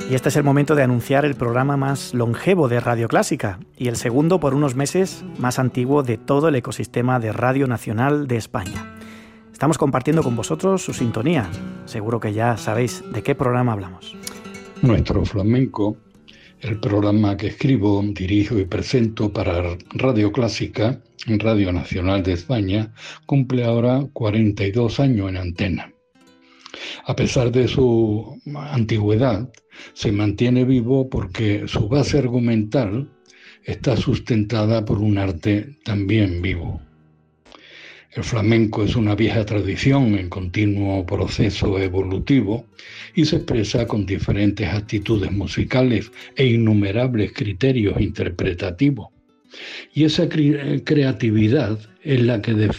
Y este es el momento de anunciar el programa más longevo de Radio Clásica y el segundo por unos meses más antiguo de todo el ecosistema de Radio Nacional de España. Estamos compartiendo con vosotros su sintonía. Seguro que ya sabéis de qué programa hablamos. Nuestro Flamenco, el programa que escribo, dirijo y presento para Radio Clásica, Radio Nacional de España, cumple ahora 42 años en antena. A pesar de su antigüedad, se mantiene vivo porque su base argumental está sustentada por un arte también vivo. El flamenco es una vieja tradición en continuo proceso evolutivo y se expresa con diferentes actitudes musicales e innumerables criterios interpretativos. Y esa creatividad es la que define